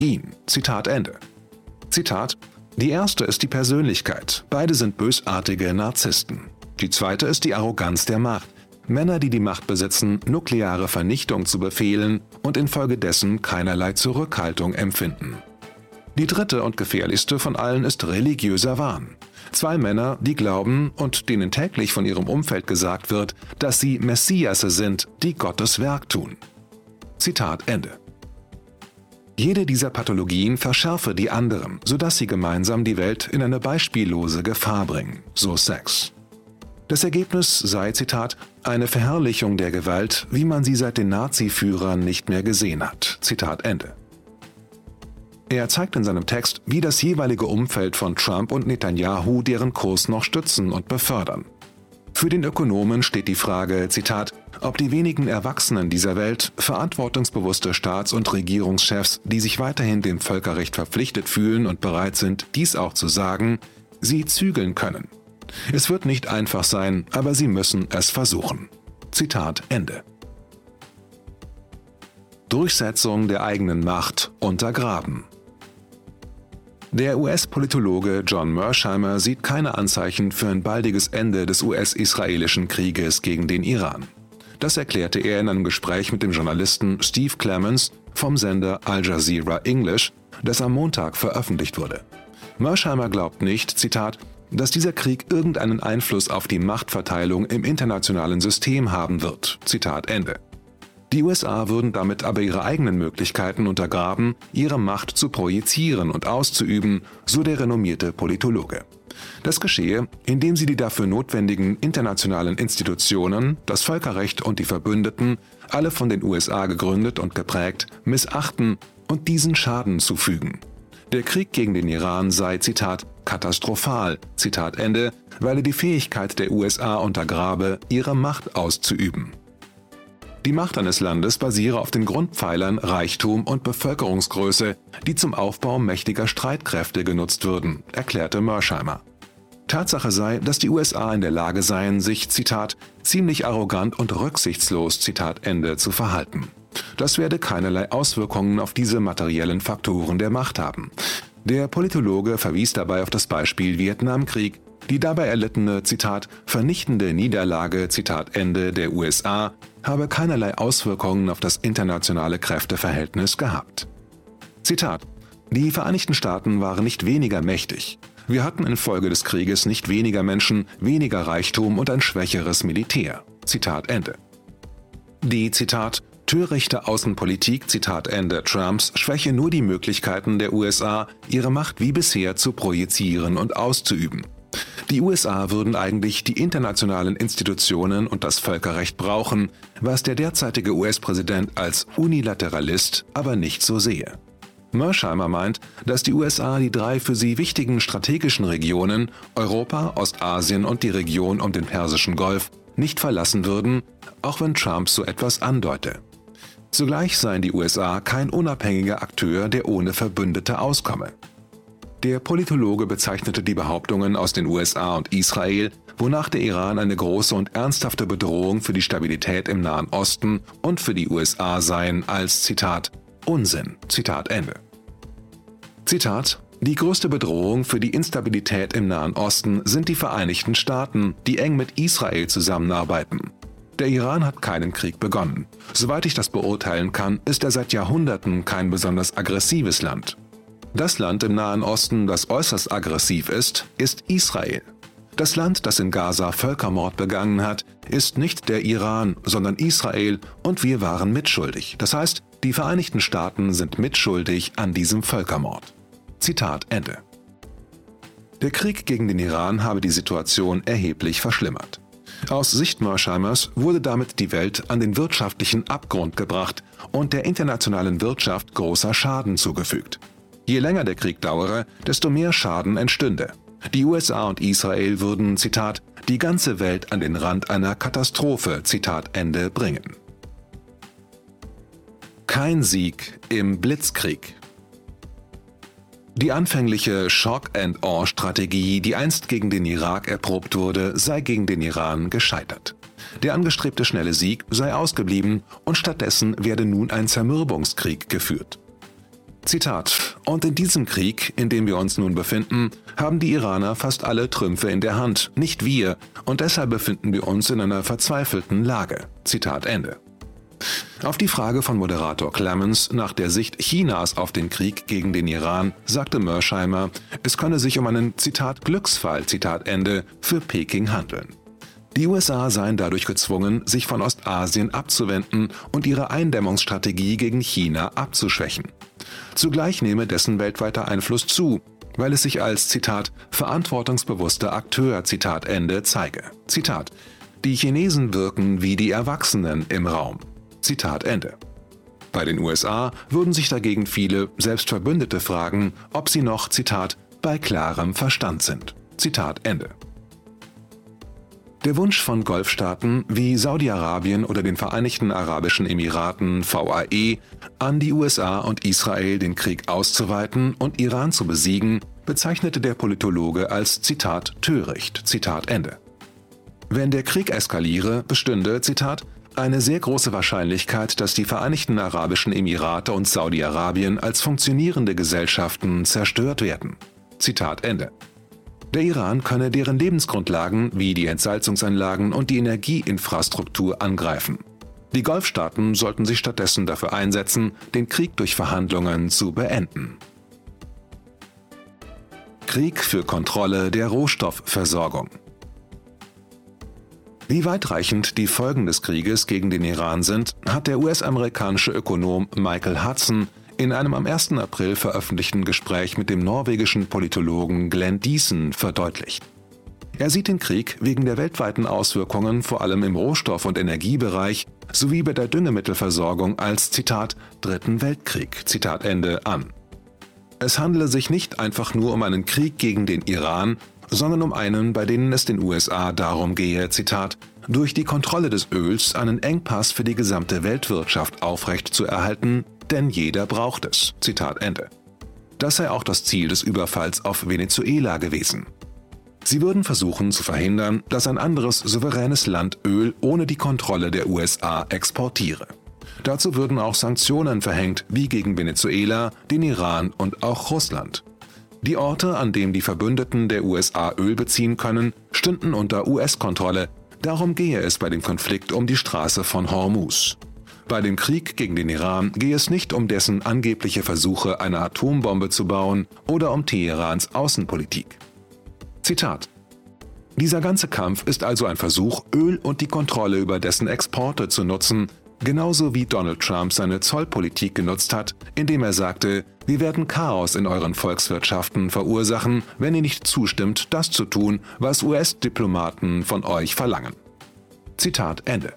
ihn. Zitat Ende. Zitat: Die erste ist die Persönlichkeit. Beide sind bösartige Narzissten. Die zweite ist die Arroganz der Macht. Männer, die die Macht besitzen, nukleare Vernichtung zu befehlen und infolgedessen keinerlei Zurückhaltung empfinden. Die dritte und gefährlichste von allen ist religiöser Wahn. Zwei Männer, die glauben und denen täglich von ihrem Umfeld gesagt wird, dass sie Messiasse sind, die Gottes Werk tun. Zitat Ende. Jede dieser Pathologien verschärfe die anderen, sodass sie gemeinsam die Welt in eine beispiellose Gefahr bringen, so Sachs. Das Ergebnis sei, Zitat, eine Verherrlichung der Gewalt, wie man sie seit den Nazi-Führern nicht mehr gesehen hat. Zitat Ende. Er zeigt in seinem Text, wie das jeweilige Umfeld von Trump und Netanyahu deren Kurs noch stützen und befördern. Für den Ökonomen steht die Frage, Zitat, ob die wenigen Erwachsenen dieser Welt, verantwortungsbewusste Staats- und Regierungschefs, die sich weiterhin dem Völkerrecht verpflichtet fühlen und bereit sind, dies auch zu sagen, sie zügeln können. Es wird nicht einfach sein, aber sie müssen es versuchen. Zitat Ende. Durchsetzung der eigenen Macht untergraben. Der US-Politologe John Mearsheimer sieht keine Anzeichen für ein baldiges Ende des US-israelischen Krieges gegen den Iran. Das erklärte er in einem Gespräch mit dem Journalisten Steve Clemons vom Sender Al Jazeera English, das am Montag veröffentlicht wurde. Mearsheimer glaubt nicht, Zitat, dass dieser Krieg irgendeinen Einfluss auf die Machtverteilung im internationalen System haben wird. Zitat Ende. Die USA würden damit aber ihre eigenen Möglichkeiten untergraben, ihre Macht zu projizieren und auszuüben, so der renommierte Politologe. Das geschehe, indem sie die dafür notwendigen internationalen Institutionen, das Völkerrecht und die Verbündeten, alle von den USA gegründet und geprägt, missachten und diesen Schaden zufügen. Der Krieg gegen den Iran sei, Zitat, katastrophal, Zitat Ende, weil er die Fähigkeit der USA untergrabe, ihre Macht auszuüben. Die Macht eines Landes basiere auf den Grundpfeilern Reichtum und Bevölkerungsgröße, die zum Aufbau mächtiger Streitkräfte genutzt würden, erklärte Mearsheimer. Tatsache sei, dass die USA in der Lage seien, sich, Zitat, ziemlich arrogant und rücksichtslos, Zitat Ende, zu verhalten. Das werde keinerlei Auswirkungen auf diese materiellen Faktoren der Macht haben. Der Politologe verwies dabei auf das Beispiel Vietnamkrieg, die dabei erlittene, Zitat, vernichtende Niederlage, Zitat Ende, der USA habe keinerlei Auswirkungen auf das internationale Kräfteverhältnis gehabt. Zitat: Die Vereinigten Staaten waren nicht weniger mächtig. Wir hatten infolge des Krieges nicht weniger Menschen, weniger Reichtum und ein schwächeres Militär. Zitat Ende. Die, Zitat, törichte Außenpolitik, Zitat Ende, Trumps schwäche nur die Möglichkeiten der USA, ihre Macht wie bisher zu projizieren und auszuüben. Die USA würden eigentlich die internationalen Institutionen und das Völkerrecht brauchen, was der derzeitige US-Präsident als Unilateralist aber nicht so sehe. Mearsheimer meint, dass die USA die drei für sie wichtigen strategischen Regionen Europa, Ostasien und die Region um den Persischen Golf nicht verlassen würden, auch wenn Trump so etwas andeute. Zugleich seien die USA kein unabhängiger Akteur, der ohne Verbündete auskomme. Der Politologe bezeichnete die Behauptungen aus den USA und Israel, wonach der Iran eine große und ernsthafte Bedrohung für die Stabilität im Nahen Osten und für die USA seien, als, Zitat, Unsinn. Zitat Ende. Zitat: Die größte Bedrohung für die Instabilität im Nahen Osten sind die Vereinigten Staaten, die eng mit Israel zusammenarbeiten. Der Iran hat keinen Krieg begonnen. Soweit ich das beurteilen kann, ist er seit Jahrhunderten kein besonders aggressives Land. Das Land im Nahen Osten, das äußerst aggressiv ist Israel. Das Land, das in Gaza Völkermord begangen hat, ist nicht der Iran, sondern Israel, und wir waren mitschuldig. Das heißt, die Vereinigten Staaten sind mitschuldig an diesem Völkermord. Zitat Ende. Der Krieg gegen den Iran habe die Situation erheblich verschlimmert. Aus Sicht Mearsheimers wurde damit die Welt an den wirtschaftlichen Abgrund gebracht und der internationalen Wirtschaft großer Schaden zugefügt. Je länger der Krieg dauere, desto mehr Schaden entstünde. Die USA und Israel würden, Zitat, die ganze Welt an den Rand einer Katastrophe, Zitat Ende, bringen. Kein Sieg im Blitzkrieg. Die anfängliche Shock-and-Awe-Strategie, die einst gegen den Irak erprobt wurde, sei gegen den Iran gescheitert. Der angestrebte schnelle Sieg sei ausgeblieben und stattdessen werde nun ein Zermürbungskrieg geführt. Zitat: Und in diesem Krieg, in dem wir uns nun befinden, haben die Iraner fast alle Trümpfe in der Hand, nicht wir, und deshalb befinden wir uns in einer verzweifelten Lage. Zitat Ende. Auf die Frage von Moderator Clemens nach der Sicht Chinas auf den Krieg gegen den Iran sagte Mearsheimer, es könne sich um einen Zitat Glücksfall Zitat Ende für Peking handeln. Die USA seien dadurch gezwungen, sich von Ostasien abzuwenden und ihre Eindämmungsstrategie gegen China abzuschwächen. Zugleich nehme dessen weltweiter Einfluss zu, weil es sich als Zitat verantwortungsbewusster Akteur Zitat Ende zeige. Zitat: Die Chinesen wirken wie die Erwachsenen im Raum. Zitat Ende. Bei den USA würden sich dagegen viele, selbst Verbündete, fragen, ob sie noch, Zitat, bei klarem Verstand sind. Zitat Ende. Der Wunsch von Golfstaaten wie Saudi-Arabien oder den Vereinigten Arabischen Emiraten VAE an die USA und Israel den Krieg auszuweiten und Iran zu besiegen, bezeichnete der Politologe als Zitat töricht. Zitat Ende. Wenn der Krieg eskaliere, bestünde, Zitat, eine sehr große Wahrscheinlichkeit, dass die Vereinigten Arabischen Emirate und Saudi-Arabien als funktionierende Gesellschaften zerstört werden. Zitat Ende. Der Iran könne deren Lebensgrundlagen wie die Entsalzungsanlagen und die Energieinfrastruktur angreifen. Die Golfstaaten sollten sich stattdessen dafür einsetzen, den Krieg durch Verhandlungen zu beenden. Krieg für Kontrolle der Rohstoffversorgung. Wie weitreichend die Folgen des Krieges gegen den Iran sind, hat der US-amerikanische Ökonom Michael Hudson in einem am 1. April veröffentlichten Gespräch mit dem norwegischen Politologen Glenn Diesen verdeutlicht. Er sieht den Krieg wegen der weltweiten Auswirkungen vor allem im Rohstoff- und Energiebereich sowie bei der Düngemittelversorgung als, Zitat, Dritten Weltkrieg, Zitat Ende, an. Es handele sich nicht einfach nur um einen Krieg gegen den Iran, sondern um einen, bei dem es den USA darum gehe, Zitat, durch die Kontrolle des Öls einen Engpass für die gesamte Weltwirtschaft aufrechtzuerhalten, denn jeder braucht es. Zitat Ende. Das sei auch das Ziel des Überfalls auf Venezuela gewesen. Sie würden versuchen zu verhindern, dass ein anderes souveränes Land Öl ohne die Kontrolle der USA exportiere. Dazu würden auch Sanktionen verhängt, wie gegen Venezuela, den Iran und auch Russland. Die Orte, an denen die Verbündeten der USA Öl beziehen können, stünden unter US-Kontrolle. Darum gehe es bei dem Konflikt um die Straße von Hormuz. Bei dem Krieg gegen den Iran gehe es nicht um dessen angebliche Versuche, eine Atombombe zu bauen oder um Teherans Außenpolitik. Zitat: Dieser ganze Kampf ist also ein Versuch, Öl und die Kontrolle über dessen Exporte zu nutzen, genauso wie Donald Trump seine Zollpolitik genutzt hat, indem er sagte, wir werden Chaos in euren Volkswirtschaften verursachen, wenn ihr nicht zustimmt, das zu tun, was US-Diplomaten von euch verlangen. Zitat Ende.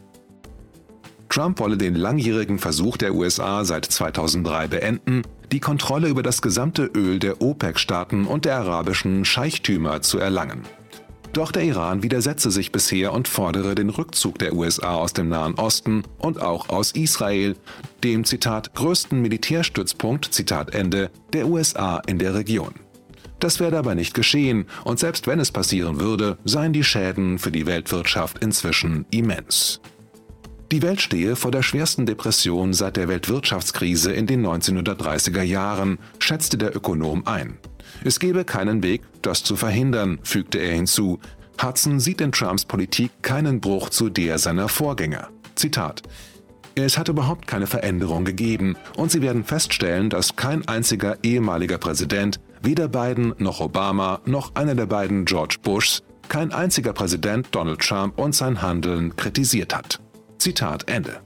Trump wolle den langjährigen Versuch der USA seit 2003 beenden, die Kontrolle über das gesamte Öl der OPEC-Staaten und der arabischen Scheichtümer zu erlangen. Doch der Iran widersetze sich bisher und fordere den Rückzug der USA aus dem Nahen Osten und auch aus Israel, dem, Zitat, größten Militärstützpunkt, Zitat Ende, der USA in der Region. Das werde aber nicht geschehen und selbst wenn es passieren würde, seien die Schäden für die Weltwirtschaft inzwischen immens. Die Welt stehe vor der schwersten Depression seit der Weltwirtschaftskrise in den 1930er Jahren, schätzte der Ökonom ein. Es gebe keinen Weg, das zu verhindern, fügte er hinzu. Hudson sieht in Trumps Politik keinen Bruch zu der seiner Vorgänger. Zitat: Es hat überhaupt keine Veränderung gegeben und Sie werden feststellen, dass kein einziger ehemaliger Präsident, weder Biden noch Obama noch einer der beiden George Bushs, kein einziger Präsident Donald Trump und sein Handeln kritisiert hat. Zitat Ende.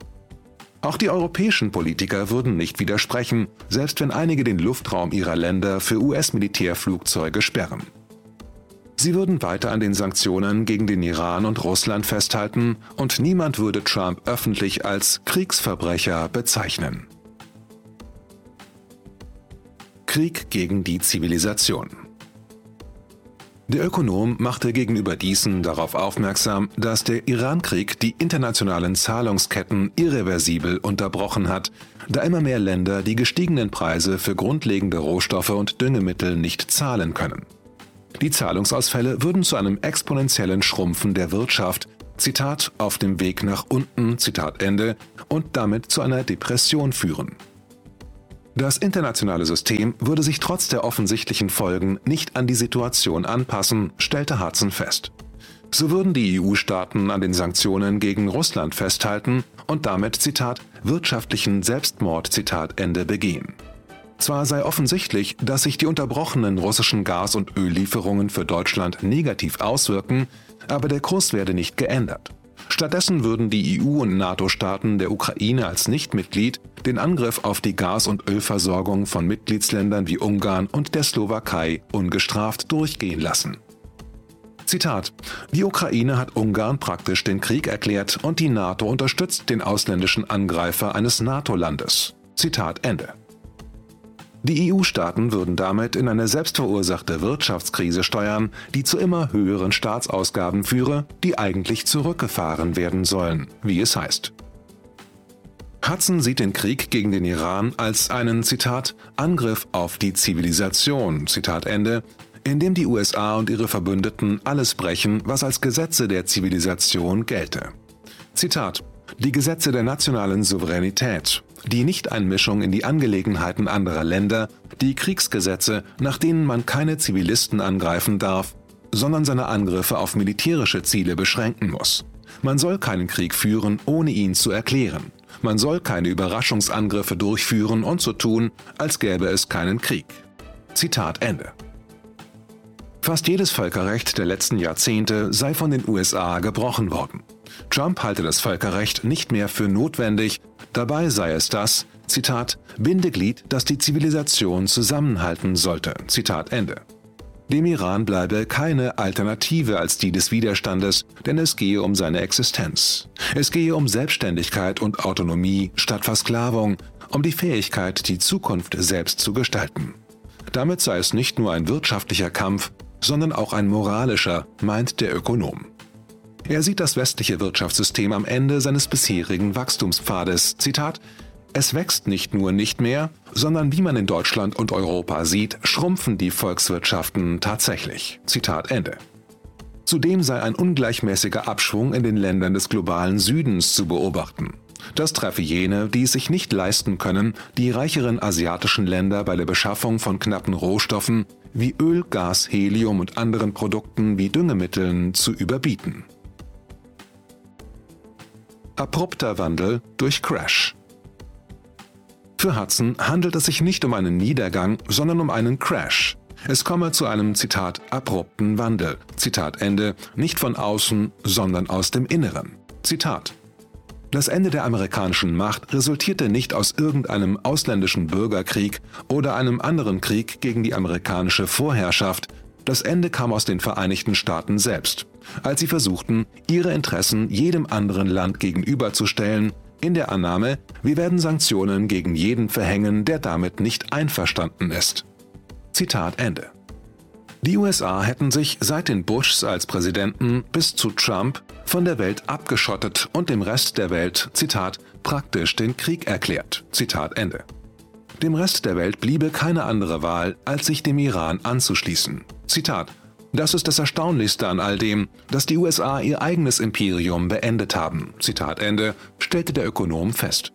Auch die europäischen Politiker würden nicht widersprechen, selbst wenn einige den Luftraum ihrer Länder für US-Militärflugzeuge sperren. Sie würden weiter an den Sanktionen gegen den Iran und Russland festhalten und niemand würde Trump öffentlich als Kriegsverbrecher bezeichnen. Krieg gegen die Zivilisation. Der Ökonom machte gegenüber Diesen darauf aufmerksam, dass der Iran-Krieg die internationalen Zahlungsketten irreversibel unterbrochen hat, da immer mehr Länder die gestiegenen Preise für grundlegende Rohstoffe und Düngemittel nicht zahlen können. Die Zahlungsausfälle würden zu einem exponentiellen Schrumpfen der Wirtschaft, Zitat, auf dem Weg nach unten, Zitat Ende, und damit zu einer Depression führen. Das internationale System würde sich trotz der offensichtlichen Folgen nicht an die Situation anpassen, stellte Hudson fest. So würden die EU-Staaten an den Sanktionen gegen Russland festhalten und damit, Zitat, wirtschaftlichen Selbstmord, Zitat Ende, begehen. Zwar sei offensichtlich, dass sich die unterbrochenen russischen Gas- und Öllieferungen für Deutschland negativ auswirken, aber der Kurs werde nicht geändert. Stattdessen würden die EU- und NATO-Staaten der Ukraine als Nichtmitglied den Angriff auf die Gas- und Ölversorgung von Mitgliedsländern wie Ungarn und der Slowakei ungestraft durchgehen lassen. Zitat: Die Ukraine hat Ungarn praktisch den Krieg erklärt und die NATO unterstützt den ausländischen Angreifer eines NATO-Landes. Zitat Ende. Die EU-Staaten würden damit in eine selbstverursachte Wirtschaftskrise steuern, die zu immer höheren Staatsausgaben führe, die eigentlich zurückgefahren werden sollen, wie es heißt. Hudson sieht den Krieg gegen den Iran als einen, Zitat, Angriff auf die Zivilisation, Zitat Ende, in dem die USA und ihre Verbündeten alles brechen, was als Gesetze der Zivilisation gelte. Zitat: Die Gesetze der nationalen Souveränität, die Nichteinmischung in die Angelegenheiten anderer Länder, die Kriegsgesetze, nach denen man keine Zivilisten angreifen darf, sondern seine Angriffe auf militärische Ziele beschränken muss. Man soll keinen Krieg führen, ohne ihn zu erklären. Man soll keine Überraschungsangriffe durchführen und so tun, als gäbe es keinen Krieg. Zitat Ende. Fast jedes Völkerrecht der letzten Jahrzehnte sei von den USA gebrochen worden. Trump halte das Völkerrecht nicht mehr für notwendig, dabei sei es das, Zitat, Bindeglied, das die Zivilisation zusammenhalten sollte, Zitat Ende. Dem Iran bleibe keine Alternative als die des Widerstandes, denn es gehe um seine Existenz. Es gehe um Selbstständigkeit und Autonomie statt Versklavung, um die Fähigkeit, die Zukunft selbst zu gestalten. Damit sei es nicht nur ein wirtschaftlicher Kampf, sondern auch ein moralischer, meint der Ökonom. Er sieht das westliche Wirtschaftssystem am Ende seines bisherigen Wachstumspfades. Zitat: Es wächst nicht nur nicht mehr, sondern wie man in Deutschland und Europa sieht, schrumpfen die Volkswirtschaften tatsächlich. Zitat Ende. Zudem sei ein ungleichmäßiger Abschwung in den Ländern des globalen Südens zu beobachten. Das treffe jene, die es sich nicht leisten können, die reicheren asiatischen Länder bei der Beschaffung von knappen Rohstoffen wie Öl, Gas, Helium und anderen Produkten wie Düngemitteln zu überbieten. Abrupter Wandel durch Crash. Für Hudson handelt es sich nicht um einen Niedergang, sondern um einen Crash. Es komme zu einem, Zitat, abrupten Wandel, Zitat Ende, nicht von außen, sondern aus dem Inneren. Zitat: Das Ende der amerikanischen Macht resultierte nicht aus irgendeinem ausländischen Bürgerkrieg oder einem anderen Krieg gegen die amerikanische Vorherrschaft. Das Ende kam aus den Vereinigten Staaten selbst, als sie versuchten, ihre Interessen jedem anderen Land gegenüberzustellen, in der Annahme, wir werden Sanktionen gegen jeden verhängen, der damit nicht einverstanden ist. Zitat Ende. Die USA hätten sich seit den Bushs als Präsidenten bis zu Trump von der Welt abgeschottet und dem Rest der Welt, Zitat, praktisch den Krieg erklärt. Zitat Ende. Dem Rest der Welt bliebe keine andere Wahl, als sich dem Iran anzuschließen. Zitat: Das ist das Erstaunlichste an all dem, dass die USA ihr eigenes Imperium beendet haben. Zitat Ende, stellte der Ökonom fest.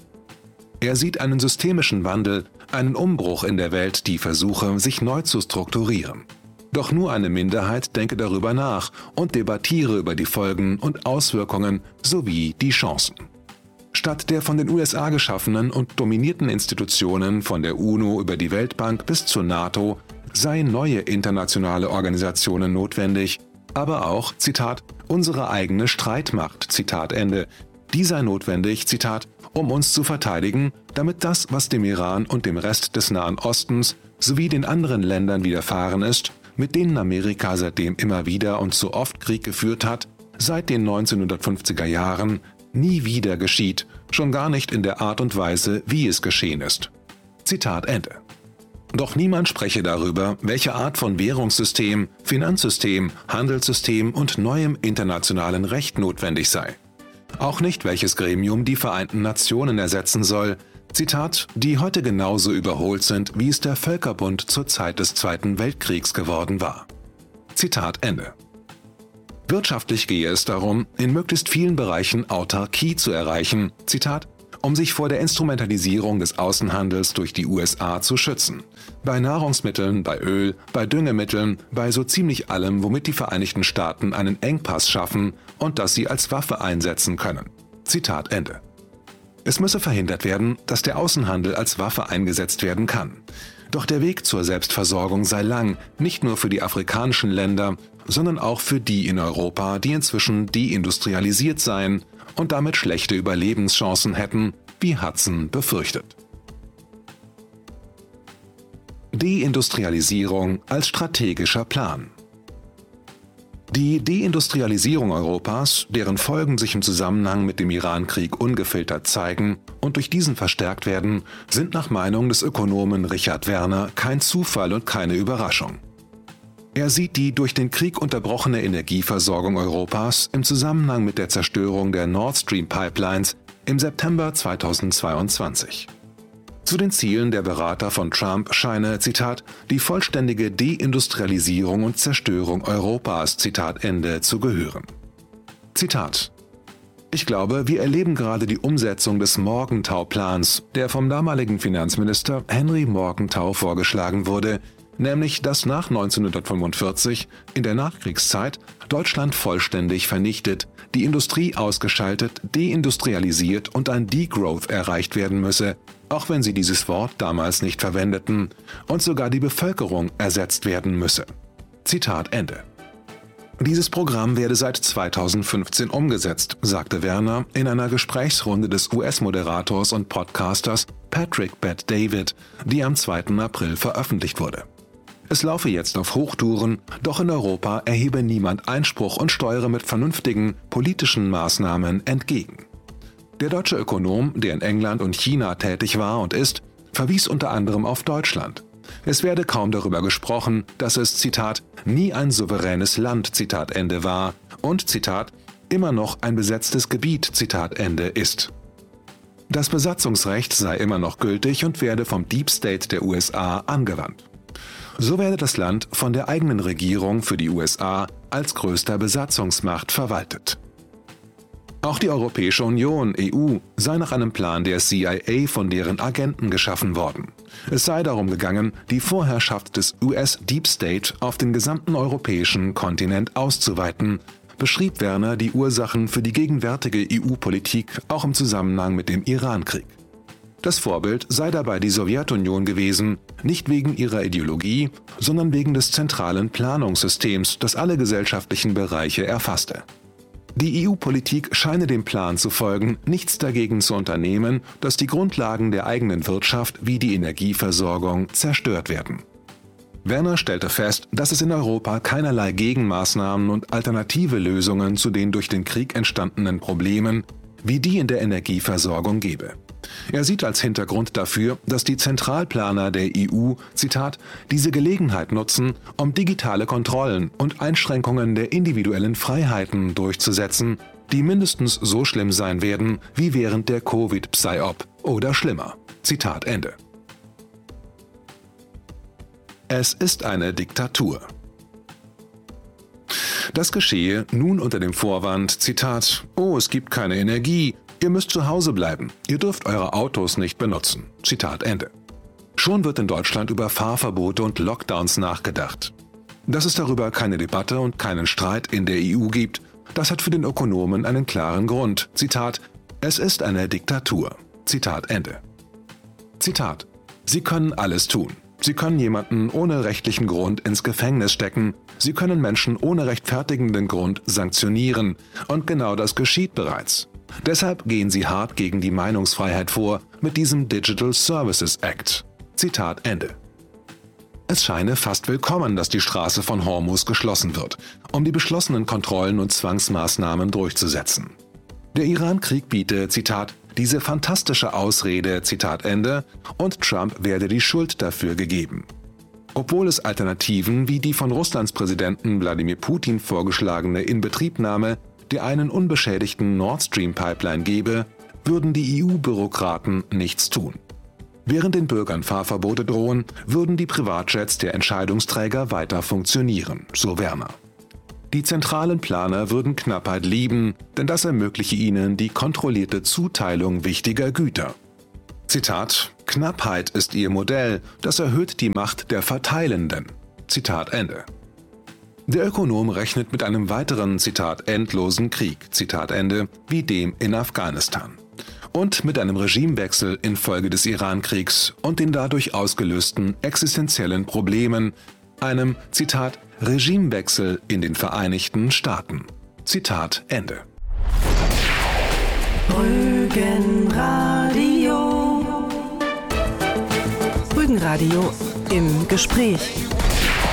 Er sieht einen systemischen Wandel, einen Umbruch in der Welt, die versuche, sich neu zu strukturieren. Doch nur eine Minderheit denke darüber nach und debattiere über die Folgen und Auswirkungen sowie die Chancen. Statt der von den USA geschaffenen und dominierten Institutionen von der UNO über die Weltbank bis zur NATO seien neue internationale Organisationen notwendig, aber auch, Zitat, unsere eigene Streitmacht, Zitat Ende. Die sei notwendig, Zitat, um uns zu verteidigen, damit das, was dem Iran und dem Rest des Nahen Ostens sowie den anderen Ländern widerfahren ist, mit denen Amerika seitdem immer wieder und so oft Krieg geführt hat, seit den 1950er Jahren, nie wieder geschieht, schon gar nicht in der Art und Weise, wie es geschehen ist. Zitat Ende. Doch niemand spreche darüber, welche Art von Währungssystem, Finanzsystem, Handelssystem und neuem internationalen Recht notwendig sei. Auch nicht, welches Gremium die Vereinten Nationen ersetzen soll, Zitat, die heute genauso überholt sind, wie es der Völkerbund zur Zeit des Zweiten Weltkriegs geworden war. Zitat Ende. Wirtschaftlich gehe es darum, in möglichst vielen Bereichen Autarkie zu erreichen, Zitat, um sich vor der Instrumentalisierung des Außenhandels durch die USA zu schützen. Bei Nahrungsmitteln, bei Öl, bei Düngemitteln, bei so ziemlich allem, womit die Vereinigten Staaten einen Engpass schaffen und das sie als Waffe einsetzen können. Zitat Ende. Es müsse verhindert werden, dass der Außenhandel als Waffe eingesetzt werden kann. Doch der Weg zur Selbstversorgung sei lang, nicht nur für die afrikanischen Länder, sondern auch für die in Europa, die inzwischen deindustrialisiert seien und damit schlechte Überlebenschancen hätten, wie Hudson befürchtet. Deindustrialisierung als strategischer Plan. Die Deindustrialisierung Europas, deren Folgen sich im Zusammenhang mit dem Iran-Krieg ungefiltert zeigen und durch diesen verstärkt werden, sind nach Meinung des Ökonomen Richard Werner kein Zufall und keine Überraschung. Er sieht die durch den Krieg unterbrochene Energieversorgung Europas im Zusammenhang mit der Zerstörung der Nord Stream Pipelines im September 2022. Zu den Zielen der Berater von Trump scheine, Zitat, die vollständige Deindustrialisierung und Zerstörung Europas, Zitat Ende, zu gehören. Zitat: Ich glaube, wir erleben gerade die Umsetzung des Morgenthau-Plans, der vom damaligen Finanzminister Henry Morgenthau vorgeschlagen wurde, nämlich dass nach 1945 in der Nachkriegszeit Deutschland vollständig vernichtet, die Industrie ausgeschaltet, deindustrialisiert und ein Degrowth erreicht werden müsse, auch wenn sie dieses Wort damals nicht verwendeten, und sogar die Bevölkerung ersetzt werden müsse. Zitat Ende. Dieses Programm werde seit 2015 umgesetzt, sagte Werner in einer Gesprächsrunde des US-Moderators und Podcasters Patrick Bet-David, die am 2. April veröffentlicht wurde. Es laufe jetzt auf Hochtouren, doch in Europa erhebe niemand Einspruch und steuere mit vernünftigen politischen Maßnahmen entgegen. Der deutsche Ökonom, der in England und China tätig war und ist, verwies unter anderem auf Deutschland. Es werde kaum darüber gesprochen, dass es, Zitat, nie ein souveränes Land, Zitat Ende war und, Zitat, immer noch ein besetztes Gebiet, Zitat Ende ist. Das Besatzungsrecht sei immer noch gültig und werde vom Deep State der USA angewandt. So werde das Land von der eigenen Regierung für die USA als größter Besatzungsmacht verwaltet. Auch die Europäische Union, EU, sei nach einem Plan der CIA von deren Agenten geschaffen worden. Es sei darum gegangen, die Vorherrschaft des US Deep State auf den gesamten europäischen Kontinent auszuweiten, beschrieb Werner die Ursachen für die gegenwärtige EU-Politik auch im Zusammenhang mit dem Iran-Krieg. Das Vorbild sei dabei die Sowjetunion gewesen, nicht wegen ihrer Ideologie, sondern wegen des zentralen Planungssystems, das alle gesellschaftlichen Bereiche erfasste. Die EU-Politik scheine dem Plan zu folgen, nichts dagegen zu unternehmen, dass die Grundlagen der eigenen Wirtschaft wie die Energieversorgung zerstört werden. Werner stellte fest, dass es in Europa keinerlei Gegenmaßnahmen und alternative Lösungen zu den durch den Krieg entstandenen Problemen wie die in der Energieversorgung gebe. Er sieht als Hintergrund dafür, dass die Zentralplaner der EU, Zitat, diese Gelegenheit nutzen, um digitale Kontrollen und Einschränkungen der individuellen Freiheiten durchzusetzen, die mindestens so schlimm sein werden wie während der Covid-Psyop oder schlimmer. Zitat Ende. Es ist eine Diktatur. Das geschehe nun unter dem Vorwand, Zitat, oh, es gibt keine Energie, ihr müsst zu Hause bleiben, ihr dürft eure Autos nicht benutzen. Zitat Ende. Schon wird in Deutschland über Fahrverbote und Lockdowns nachgedacht. Dass es darüber keine Debatte und keinen Streit in der EU gibt, das hat für den Ökonomen einen klaren Grund. Zitat, es ist eine Diktatur. Zitat Ende. Zitat, sie können alles tun. Sie können jemanden ohne rechtlichen Grund ins Gefängnis stecken. Sie können Menschen ohne rechtfertigenden Grund sanktionieren. Und genau das geschieht bereits. Deshalb gehen sie hart gegen die Meinungsfreiheit vor mit diesem Digital Services Act. Zitat Ende. Es scheine fast willkommen, dass die Straße von Hormuz geschlossen wird, um die beschlossenen Kontrollen und Zwangsmaßnahmen durchzusetzen. Der Iran-Krieg biete, Zitat, diese fantastische Ausrede, Zitat Ende, und Trump werde die Schuld dafür gegeben. Obwohl es Alternativen wie die von Russlands Präsidenten Wladimir Putin vorgeschlagene Inbetriebnahme der einen unbeschädigten Nord Stream Pipeline gebe, würden die EU-Bürokraten nichts tun. Während den Bürgern Fahrverbote drohen, würden die Privatjets der Entscheidungsträger weiter funktionieren, so Werner. Die zentralen Planer würden Knappheit lieben, denn das ermögliche ihnen die kontrollierte Zuteilung wichtiger Güter. Zitat: Knappheit ist ihr Modell, das erhöht die Macht der Verteilenden. Zitat Ende. Der Ökonom rechnet mit einem weiteren, Zitat, endlosen Krieg, Zitat Ende, wie dem in Afghanistan. Und mit einem Regimewechsel infolge des Irankriegs und den dadurch ausgelösten existenziellen Problemen, einem, Zitat, Regimewechsel in den Vereinigten Staaten. Zitat Ende. Rügenradio im Gespräch.